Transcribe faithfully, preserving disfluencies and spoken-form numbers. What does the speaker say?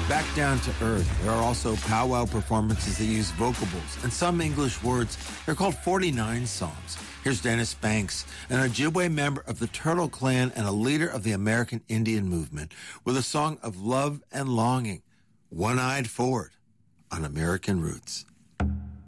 Back down to earth, there are also powwow performances that use vocables and some English words. They're called forty-nine songs. Here's Dennis Banks, an Ojibwe member of the Turtle Clan and a leader of the American Indian movement, with a song of love and longing, One-Eyed Forward on American Roots.